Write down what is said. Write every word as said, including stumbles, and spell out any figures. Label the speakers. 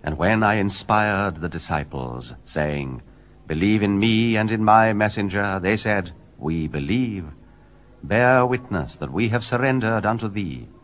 Speaker 1: And when I inspired the disciples, saying, Believe in me and in my messenger, they said, We believe. Bear witness that we have surrendered unto thee.